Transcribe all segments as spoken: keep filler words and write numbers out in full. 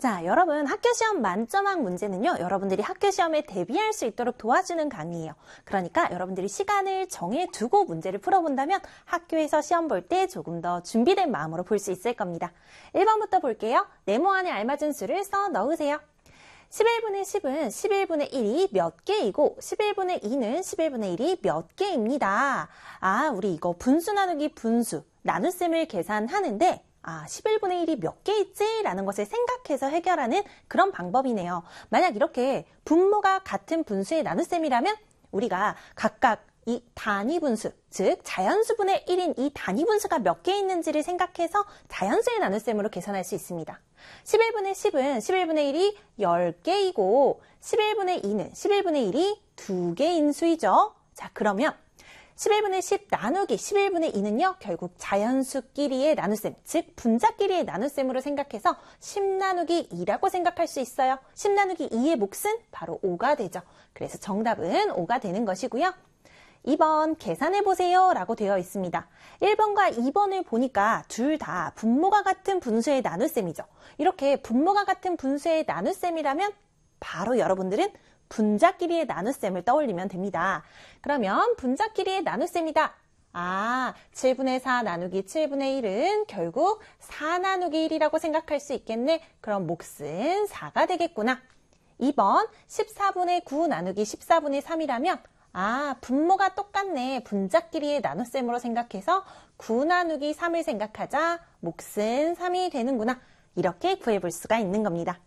자, 여러분 학교 시험 만점왕 문제는요, 여러분들이 학교 시험에 대비할 수 있도록 도와주는 강의예요. 그러니까 여러분들이 시간을 정해두고 문제를 풀어본다면 학교에서 시험 볼 때 조금 더 준비된 마음으로 볼 수 있을 겁니다. 일 번부터 볼게요. 네모 안에 알맞은 수를 써 넣으세요. 십일분의 십은 십일분의 일이 몇 개이고 십일분의 이는 십일분의 일이 몇 개입니다. 아, 우리 이거 분수 나누기 분수, 나눗셈을 계산하는데 아, 십일분의 일이 몇 개 있지? 라는 것을 생각해서 해결하는 그런 방법이네요. 만약 이렇게 분모가 같은 분수의 나눗셈이라면 우리가 각각 이 단위 분수, 즉 자연수분의 일인 이 단위 분수가 몇 개 있는지를 생각해서 자연수의 나눗셈으로 계산할 수 있습니다. 십일분의 십은 십일분의 일이 열 개이고 십일분의 이는 십일분의 일이 두 개인 수이죠. 자, 그러면 십일분의 십 나누기 십일분의 이는요, 결국 자연수끼리의 나눗셈, 즉 분자끼리의 나눗셈으로 생각해서 십 나누기 이라고 생각할 수 있어요. 십 나누기 이의 몫은 바로 오가 되죠. 그래서 정답은 오가 되는 것이고요. 이 번 계산해보세요 라고 되어 있습니다. 일 번과 이 번을 보니까 둘 다 분모가 같은 분수의 나눗셈이죠. 이렇게 분모가 같은 분수의 나눗셈이라면 바로 여러분들은 분자끼리의 나눗셈을 떠올리면 됩니다. 그러면 분자끼리의 나눗셈이다. 아, 칠분의 사 나누기 칠분의 일은 결국 사 나누기 일이라고 생각할 수 있겠네. 그럼 몫은 사가 되겠구나. 이 번 십사분의 구 나누기 십사분의 삼이라면 아, 분모가 똑같네. 분자끼리의 나눗셈으로 생각해서 구 나누기 삼을 생각하자 몫은 삼이 되는구나. 이렇게 구해볼 수가 있는 겁니다.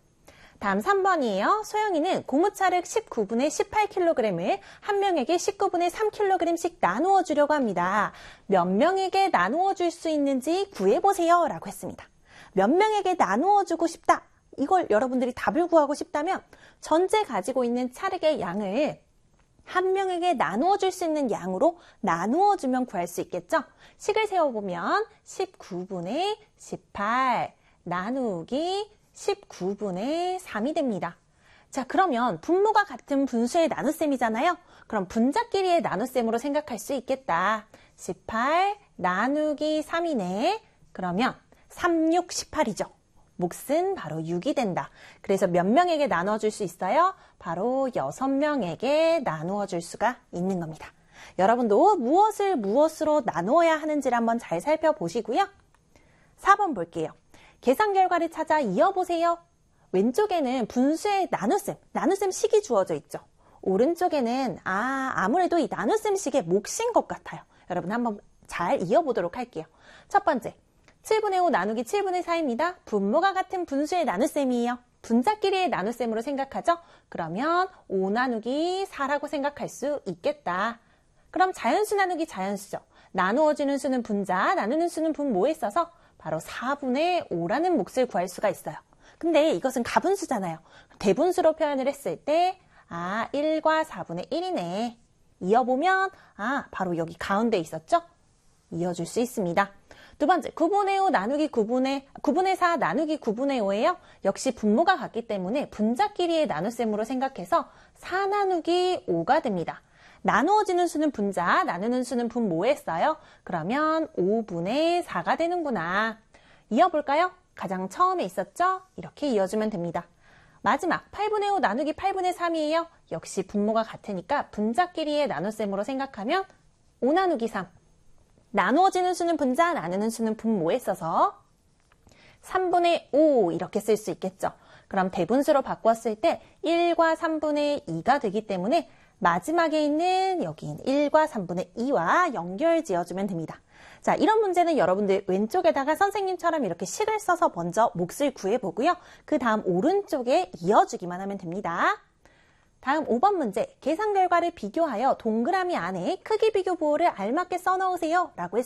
다음 삼 번이에요. 소영이는 고무차를 십구분의 십팔 킬로그램을 한 명에게 십구분의 삼 킬로그램씩 나누어 주려고 합니다. 몇 명에게 나누어 줄 수 있는지 구해보세요 라고 했습니다. 몇 명에게 나누어 주고 싶다. 이걸 여러분들이 답을 구하고 싶다면 전체 가지고 있는 찰흙의 양을 한 명에게 나누어 줄 수 있는 양으로 나누어 주면 구할 수 있겠죠? 식을 세워보면 십구분의 십팔 나누기 십구분의 삼이 됩니다. 자, 그러면 분모가 같은 분수의 나눗셈이잖아요. 그럼 분자끼리의 나눗셈으로 생각할 수 있겠다. 십팔 나누기 삼이네. 그러면 삼, 육, 십팔이죠. 몫은 바로 육이 된다. 그래서 몇 명에게 나누어 줄 수 있어요? 바로 여섯 명에게 나누어 줄 수가 있는 겁니다. 여러분도 무엇을 무엇으로 나누어야 하는지를 한번 잘 살펴보시고요. 사 번 볼게요. 계산 결과를 찾아 이어보세요. 왼쪽에는 분수의 나눗셈, 나눗셈 식이 주어져 있죠. 오른쪽에는 아, 아무래도 이 나눗셈 식의 몫인 것 같아요. 여러분 한번 잘 이어보도록 할게요. 첫 번째, 칠분의 오 나누기 칠분의 사입니다. 분모가 같은 분수의 나눗셈이에요. 분자끼리의 나눗셈으로 생각하죠. 그러면 오 나누기 사라고 생각할 수 있겠다. 그럼 자연수 나누기 자연수죠. 나누어지는 수는 분자, 나누는 수는 분모에 써서 바로 사분의 오라는 몫을 구할 수가 있어요. 근데 이것은 가분수잖아요. 대분수로 표현을 했을 때 아, 일과 사분의 일이네. 이어보면 아, 바로 여기 가운데 있었죠? 이어줄 수 있습니다. 두 번째, 구분의 오 나누기 구분의, 구분의 사 나누기 구분의 오예요. 역시 분모가 같기 때문에 분자끼리의 나눗셈으로 생각해서 사 나누기 오가 됩니다. 나누어지는 수는 분자, 나누는 수는 분모에 써요. 그러면 오분의 사가 되는구나. 이어볼까요? 가장 처음에 있었죠? 이렇게 이어주면 됩니다. 마지막, 팔분의 오 나누기 팔분의 삼이에요. 역시 분모가 같으니까 분자끼리의 나눗셈으로 생각하면 오 나누기 삼. 나누어지는 수는 분자, 나누는 수는 분모에 써서 삼분의 오 이렇게 쓸 수 있겠죠. 그럼 대분수로 바꿨을 때 일과 삼분의 이가 되기 때문에 마지막에 있는 여기인 일과 삼분의 이와 연결 지어주면 됩니다. 자, 이런 문제는 여러분들 왼쪽에다가 선생님처럼 이렇게 식을 써서 먼저 몫을 구해보고요. 그 다음 오른쪽에 이어주기만 하면 됩니다. 다음 오 번 문제, 계산 결과를 비교하여 동그라미 안에 크기 비교 보호를 알맞게 써넣으세요 라고 했습니다.